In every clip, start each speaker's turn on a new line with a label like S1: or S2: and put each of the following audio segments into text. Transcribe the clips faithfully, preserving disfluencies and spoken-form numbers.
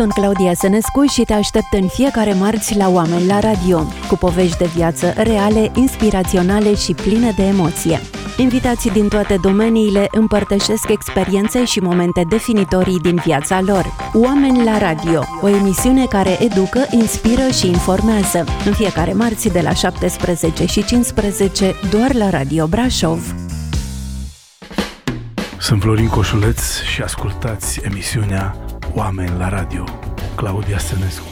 S1: Sunt Claudia Sănescu și te aștept în fiecare marți la Oameni la Radio, cu povești de viață reale, inspiraționale și pline de emoție. Invitații din toate domeniile împărtășesc experiențe și momente definitorii din viața lor. Oameni la Radio, o emisiune care educă, inspiră și informează. În fiecare marți de la șaptesprezece și cincisprezece, doar la Radio Brașov.
S2: Sunt Florin Coșuleț și ascultați emisiunea Oameni la Radio, Claudia Sănescu.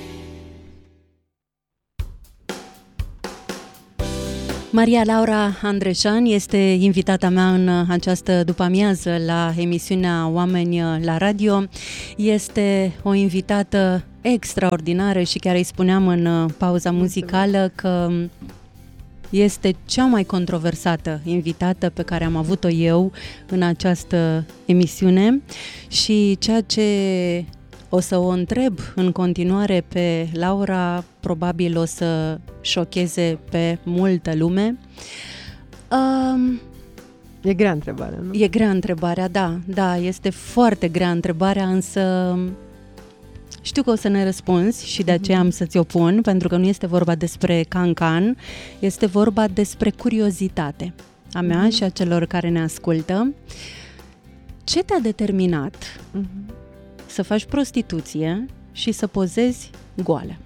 S1: Maria Laura Andreșan este invitata mea în această după-amiază la emisiunea Oameni la Radio. Este o invitată extraordinară și chiar îi spuneam în pauza muzicală că este cea mai controversată invitată pe care am avut-o eu în această emisiune și ceea ce o să o întreb în continuare pe Laura probabil o să șocheze pe multă lume. Um,
S3: e grea întrebarea, nu?
S1: E grea întrebarea, da, da, este foarte grea întrebarea, însă știu că o să ne răspunzi și de aceea am să ți-o pun, pentru că nu este vorba despre can-can, este vorba despre curiozitate a mea uh-huh. și a celor care ne ascultă. Ce te-a determinat uh-huh. să faci prostituție și să pozezi goală?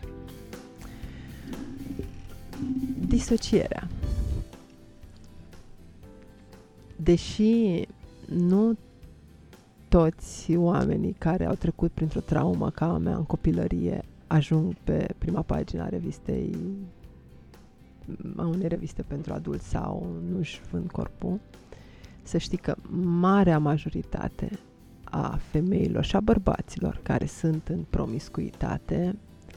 S3: Disocierea. Deși nu toți oamenii care au trecut printr-o traumă ca a mea în copilărie ajung pe prima pagină a revistei, a unei reviste pentru adulți sau nu-și vând corpul, să știi că marea majoritate a femeilor și a bărbaților care sunt în promiscuitate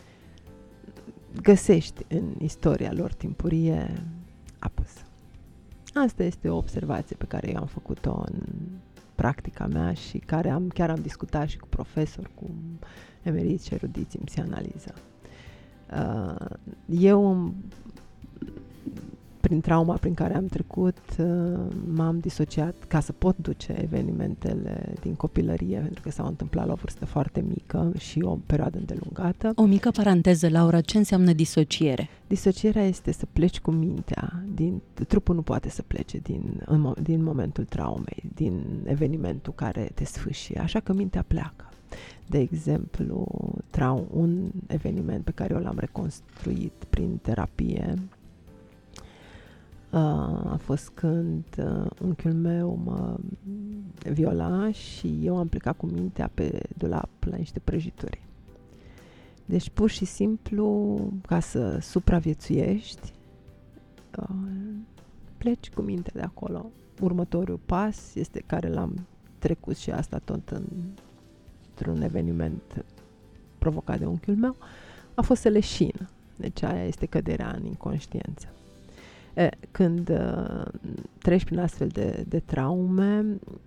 S3: găsești în istoria lor timpurie apus. Asta este o observație pe care eu am făcut-o în practica mea și care am, chiar am discutat și cu profesori, cu emeriți și erudiți în psihanaliză. Uh, eu, prin trauma prin care am trecut, uh, m-am disociat ca să pot duce evenimentele din copilărie, pentru că s-au întâmplat la o vârstă foarte mică și o perioadă îndelungată.
S1: O mică paranteză, Laura, ce înseamnă disociere?
S3: Disocierea este să pleci cu mintea, din, trupul nu poate să plece din, în, din momentul traumei, din evenimentul care te sfâșie, așa că mintea pleacă. De exemplu, trau, un eveniment pe care eu l-am reconstruit prin terapie uh, a fost când uh, unchiul meu mă viola și eu am plecat cu mintea pe dulap la niște prăjituri. Deci, pur și simplu, ca să supraviețuiești, uh, pleci cu mintea de acolo. Următorul pas este care l-am trecut și asta tot în, într-un eveniment provocat de unchiul meu, a fost să leșin. Deci aia este căderea în inconștiență. E, când uh, treci prin astfel de, de traume,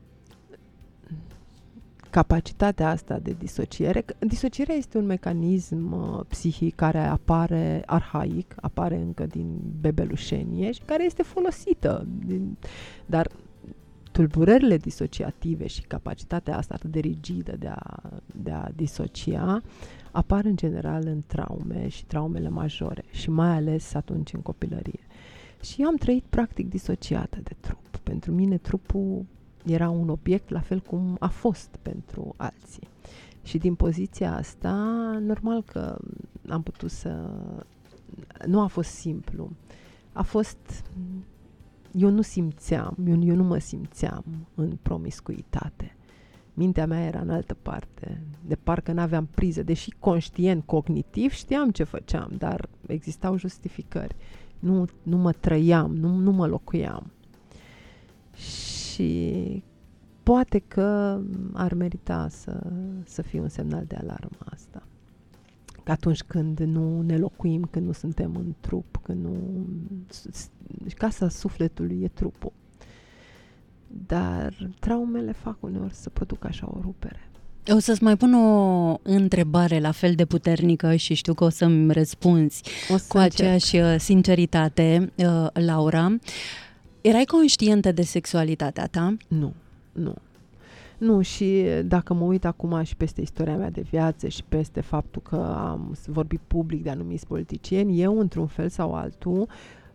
S3: capacitatea asta de disociere, disocierea este un mecanism uh, psihic care apare arhaic, apare încă din bebelușenie și care este folosită. Din, dar tulburările disociative și capacitatea asta atât de rigidă de a, de a disocia apar în general în traume și traumele majore și mai ales atunci în copilărie. Și eu am trăit practic disociată de trup. Pentru mine trupul era un obiect la fel cum a fost pentru alții. Și din poziția asta, normal că am putut să... Nu a fost simplu. A fost... Eu nu simțeam, eu, eu nu mă simțeam în promiscuitate. Mintea mea era în altă parte. De parcă n-aveam priză, deși conștient, cognitiv, știam ce făceam, dar existau justificări. Nu, nu mă trăiam, nu, nu mă locuiam. Și poate că ar merita să, să fie un semnal de alarmă asta. Că atunci când nu ne locuim, când nu suntem în trup, când nu... Casa sufletului e trupul. Dar traumele fac uneori să producă așa o rupere.
S1: O să-ți mai pun o întrebare la fel de puternică și știu că o să-mi răspunzi cu aceeași sinceritate, Laura. Erai conștientă de sexualitatea ta?
S3: Nu, nu. Nu, și dacă mă uit acum și peste istoria mea de viață și peste faptul că am vorbit public de anumiți politicieni, eu, într-un fel sau altul,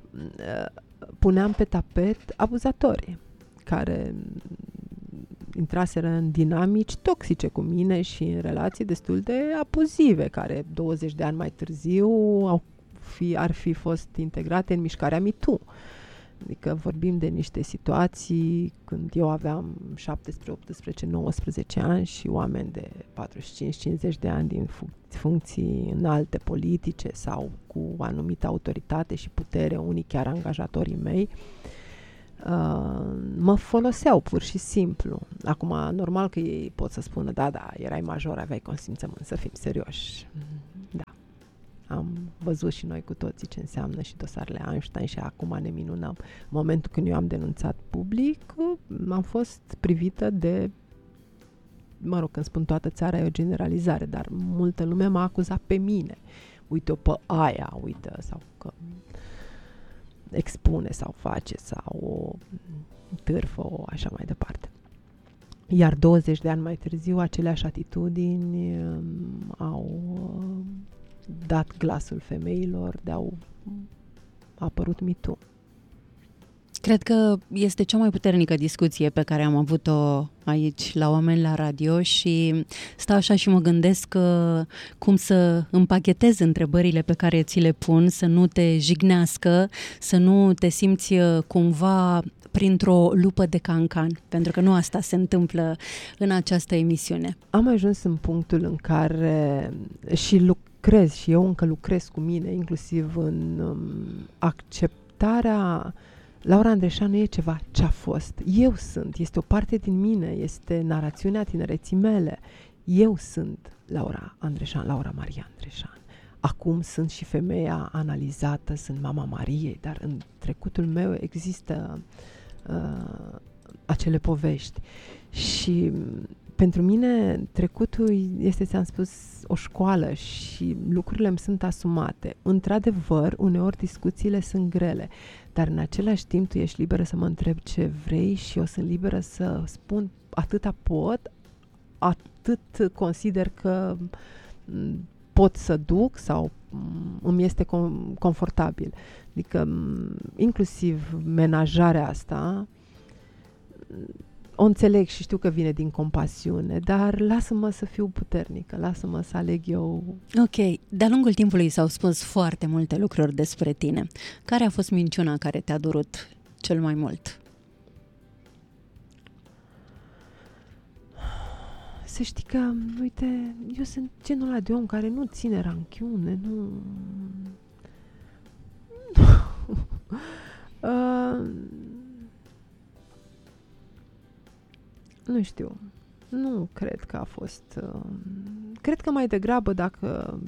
S3: puneam pe tapet abuzatorii care intraseră în dinamici toxice cu mine și în relații destul de abuzive, care douăzeci de ani mai târziu au fi, ar fi fost integrate în mișcarea MeToo. Adică vorbim de niște situații când eu aveam șaptesprezece, optsprezece, nouăsprezece ani și oameni de patruzeci și cinci cincizeci de ani din func- funcții înalte politice sau cu o anumită autoritate și putere, unii chiar angajatorii mei, uh, mă foloseau pur și simplu. Acum, normal că ei pot să spună, da, da, erai major, aveai consimțământ, să fim serioși. Da. Am văzut și noi cu toții ce înseamnă și dosarele Einstein și acum ne minunăm. În momentul când eu am denunțat public, am fost privită de, mă rog, când spun toată țara e o generalizare, dar multă lume m-a acuzat pe mine. Uite-o pe aia, uite, sau că expune sau face sau o târfă, o așa mai departe. Iar douăzeci de ani mai târziu, aceleași atitudini um, au uh, dat glasul femeilor, de-au apărut MeToo.
S1: Cred că este cea mai puternică discuție pe care am avut-o aici la Oameni la Radio și stau așa și mă gândesc că cum să împachetez întrebările pe care ți le pun, să nu te jignească, să nu te simți cumva printr-o lupă de cancan, pentru că nu asta se întâmplă în această emisiune.
S3: Am ajuns în punctul în care și lucrez, și eu încă lucrez cu mine, inclusiv în um, acceptarea. Laura Andreșan nu e ceva ce a fost. Eu sunt, este o parte din mine, este narațiunea tinereții mele. Eu sunt Laura Andreșan, Laura Maria Andreșan. Acum sunt și femeia analizată, sunt mama Mariei, dar în trecutul meu există uh, acele povești. Și pentru mine trecutul este, ți-am spus, o școală și lucrurile îmi sunt asumate. Într-adevăr, uneori discuțiile sunt grele, dar în același timp tu ești liberă să mă întrebi ce vrei și eu sunt liberă să spun atâta pot, atât consider că pot să duc sau îmi este com- confortabil. Adică inclusiv menajarea asta o înțeleg și știu că vine din compasiune, dar lasă-mă să fiu puternică, lasă-mă să aleg eu.
S1: Ok, de-a lungul timpului s-au spus foarte multe lucruri despre tine. Care a fost minciuna care te-a durut cel mai mult?
S3: Să știi că, uite, eu sunt genul ăla de om care nu ține ranchiune, nu... uh... Nu știu. Nu cred că a fost... Uh, cred că mai degrabă dacă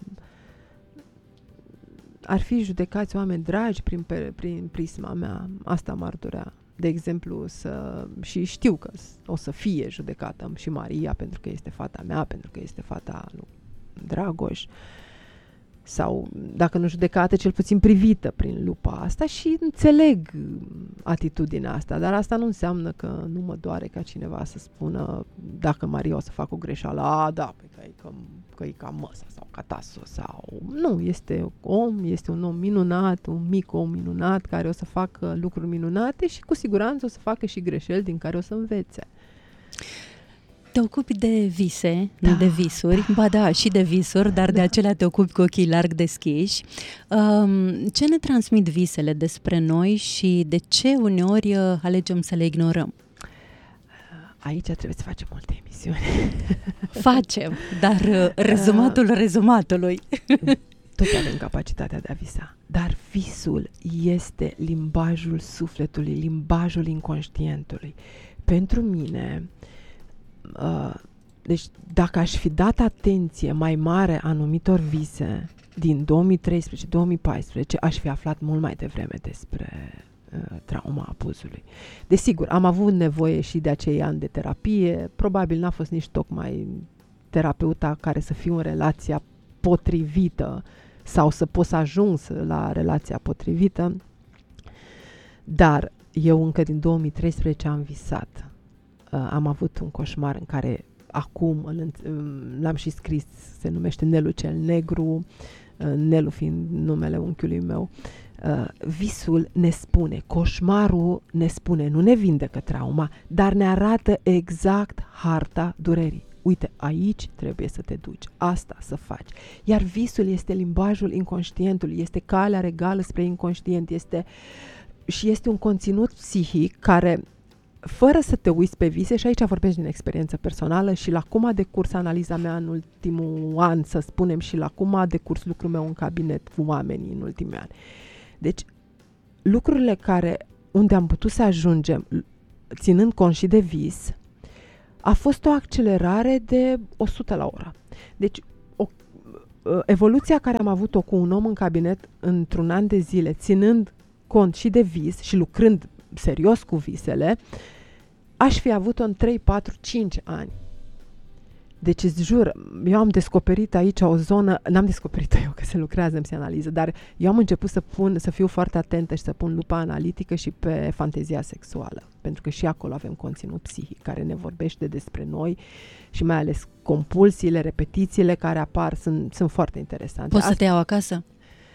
S3: ar fi judecați oameni dragi prin, prin prisma mea, asta m-ar durea. De exemplu, să, și știu că o să fie judecată și Maria pentru că este fata mea, pentru că este fata lui Dragoș. Sau, dacă nu judecată, cel puțin privită prin lupa asta și înțeleg atitudinea asta, dar asta nu înseamnă că nu mă doare ca cineva să spună dacă Maria o să facă o greșeală, a, da, că e, că, că e ca măsa sau ca taso sau... Nu, este om, este un om minunat, un mic om minunat care o să facă lucruri minunate și cu siguranță o să facă și greșeli din care o să învețe.
S1: Te ocupi de vise, da, nu de visuri, da. Ba da, și de visuri, dar da. De acelea te ocupi cu ochii larg deschiși. Um, ce ne transmit visele despre noi și de ce uneori alegem să le ignorăm?
S3: Aici trebuie să facem multe emisiuni.
S1: Facem, dar rezumatul uh, rezumatului.
S3: Toți avem capacitatea de a visa, dar visul este limbajul sufletului, limbajul inconștientului. Pentru mine... Uh, deci dacă aș fi dat atenție mai mare anumitor vise din două mii treisprezece două mii paisprezece, aș fi aflat mult mai devreme despre uh, trauma abuzului. Desigur, am avut nevoie și de acei ani de terapie, probabil n-a fost nici tocmai terapeuta care să fiu în relația potrivită sau să pot să ajung la relația potrivită, dar eu încă din două mii treisprezece am visat uh, am avut un coșmar în care acum îl, l-am și scris, se numește Nelu cel Negru, uh, Nelu fiind numele unchiului meu. Uh, visul ne spune, coșmarul ne spune, nu ne vindecă trauma, dar ne arată exact harta durerii. Uite, aici trebuie să te duci, asta să faci. Iar visul este limbajul inconștientului, este calea regală spre inconștient, este, și este un conținut psihic care, fără să te uiți pe vise, și aici vorbești din experiență personală și la cum a decurs analiza mea în ultimul an, să spunem, și la cum a decurs lucrul meu în cabinet cu oamenii în ultimii ani. Deci, lucrurile care, unde am putut să ajungem, ținând cont și de vis, a fost o accelerare de o sută la oră. Deci, o, evoluția care am avut-o cu un om în cabinet într-un an de zile, ținând cont și de vis și lucrând serios cu visele, aș fi avut-o în trei, patru, cinci ani. Deci îți jur, eu am descoperit aici o zonă, n-am descoperit eu că se lucrează în psianaliză, dar eu am început să pun, să fiu foarte atentă și să pun lupa analitică și pe fantezia sexuală, pentru că și acolo avem conținut psihic care ne vorbește despre noi și mai ales compulsiile, repetițiile care apar sunt, sunt foarte interesante.
S1: Poți Asta... să te iau acasă?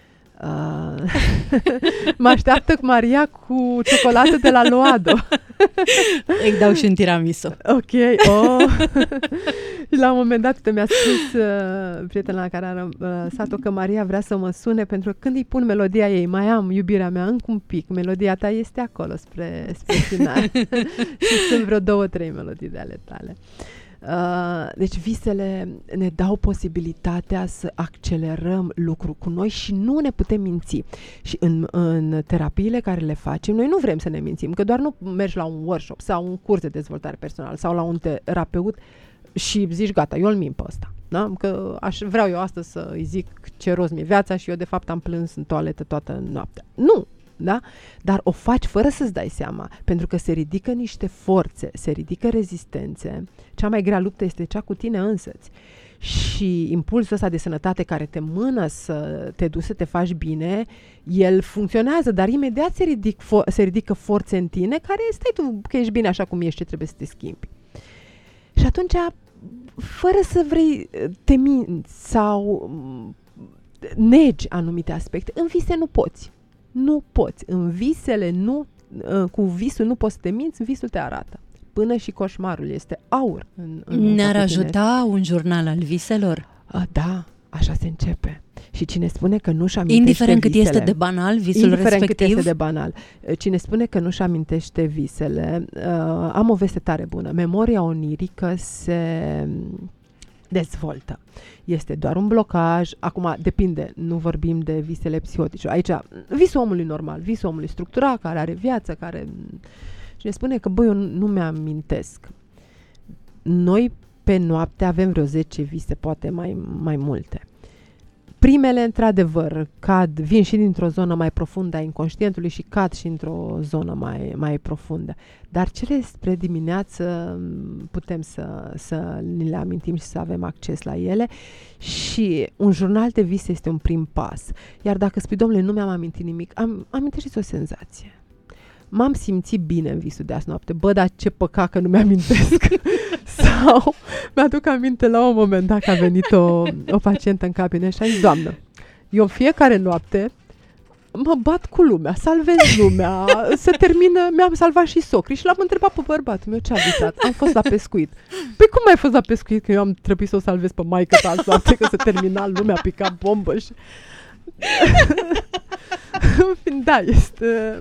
S3: Uh, mă așteaptă Maria cu ciocolată de la Loado.
S1: Îi dau și un tiramisu.
S3: Ok. Oh. La un moment dat mi-a spus uh, prietena la care am uh, stat-o că Maria vrea să mă sune pentru că când îi pun melodia ei, mai am iubirea mea încă un pic, melodia ta este acolo spre, spre final. Și sunt vreo două, trei melodii de ale tale. Uh, deci visele ne dau posibilitatea să accelerăm lucrul cu noi și nu ne putem minți. Și în, în terapiile care le facem, noi nu vrem să ne mințim, că doar nu mergi la un workshop sau un curs de dezvoltare personală sau la un terapeut și zici gata, eu îl mint pe ăsta. Da? Că aș, vreau eu astăzi să îi zic ce rost mi-e viața și eu de fapt am plâns în toaletă toată noaptea. Nu! Da? Dar o faci fără să-ți dai seama, pentru că se ridică niște forțe, se ridică rezistențe. Cea mai grea luptă este cea cu tine însăți. Și impulsul ăsta de sănătate care te mână să te duci să te faci bine, el funcționează, dar imediat se, ridic, fo- se ridică forțe în tine care stai tu că ești bine așa cum ești, ce trebuie să te schimbi. Și atunci, fără să vrei te minți sau negi anumite aspecte, în vise nu poți. Nu poți. În visele, nu, cu visul nu poți să te minți, visul te arată. Până și coșmarul este aur. În, în
S1: Ne-ar ajuta un jurnal al viselor?
S3: A, da, așa se începe. Și cine spune că nu-și amintește
S1: indiferent
S3: visele,
S1: cât este de banal visul
S3: indiferent
S1: respectiv?
S3: cât este de banal. Cine spune că nu-și amintește visele, uh, am o veste tare bună. Memoria onirică se dezvoltă. Este doar un blocaj. Acum, depinde, nu vorbim de visele psihotice. Aici, visul omului normal, visul omului structurat, care are viață, care... Și ne spune că, băi, eu nu mi-amintesc. Noi, pe noapte, avem vreo zece vise, poate mai, mai multe. Primele, într-adevăr, cad, vin și dintr-o zonă mai profundă a inconștientului și cad și într-o zonă mai, mai profundă. Dar cele spre dimineață putem să, să ni le amintim și să avem acces la ele și un jurnal de vise este un prim pas. Iar dacă spui, domnule, nu mi-am amintit nimic, am, amintește-ți o senzație. M-am simțit bine în visul de azi noapte. Bă, dar ce păcat că nu mi-amintesc. Sau mi-aduc aminte la un moment dat că a venit o, o pacientă în cabinet și a zis, doamnă, eu în fiecare noapte mă bat cu lumea, salvez lumea, se termină, mi-am salvat și socrii și l-am întrebat pe bărbatul meu ce a visat. Am fost la pescuit. Păi cum ai fost la pescuit că eu am trebuit să o salvez pe maică ta azi noapte, că se termina lumea, a picat bombă și... În fin, da, este...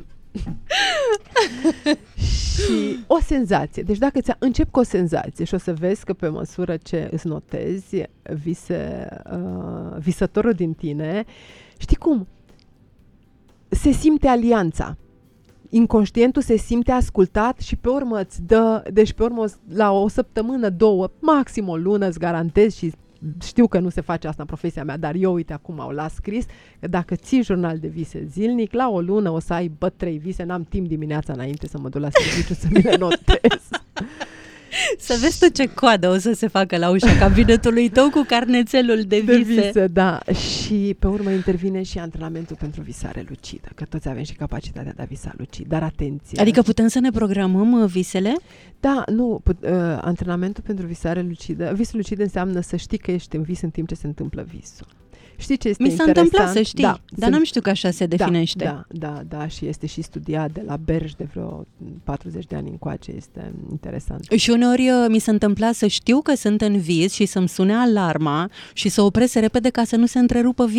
S3: Și o senzație. Deci dacă ți încep cu o senzație și o să vezi că pe măsură ce îți notezi vise, uh, visătorul din tine, știi cum? Se simte alianța. Inconștientul se simte ascultat și pe urmă îți dă, deci pe urmă la o săptămână, două, maxim o lună îți garantez și știu că nu se face asta în profesia mea, dar eu, uite, acum o las scris, că dacă ții jurnal de vise zilnic, la o lună o să ai, bă, trei vise, n-am timp dimineața înainte să mă duc la serviciu să mi le notez.
S1: Să vezi tu ce coadă o să se facă la ușa cabinetului tău cu carnețelul de vise.
S3: De vise, da. Și pe urmă intervine și antrenamentul pentru visare lucidă, că toți avem și capacitatea de a visa lucid, dar atenție.
S1: Adică putem să ne programăm visele?
S3: Da, nu, put, uh, antrenamentul pentru visare lucidă, visul lucid înseamnă să știi că ești în vis în timp ce se întâmplă visul. Știi ce este
S1: Mi s-a
S3: interesant?
S1: întâmplat, să știi,
S3: da,
S1: dar
S3: sunt...
S1: n-am știut că așa se definește.
S3: Da, da, da, da, și este și studiat de la Berj de vreo patruzeci de ani încoace, este interesant.
S1: Și uneori mi s-a întâmplat să știu că sunt în vis și să-mi sune alarma și să opresc repede ca să nu se întrerupă visul.